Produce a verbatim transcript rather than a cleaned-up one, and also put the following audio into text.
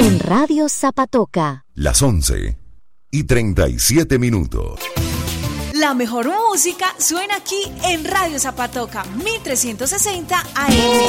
En Radio Zapatoca. Las once y treinta y siete minutos. La mejor música suena aquí en Radio Zapatoca, mil trescientos sesenta A M.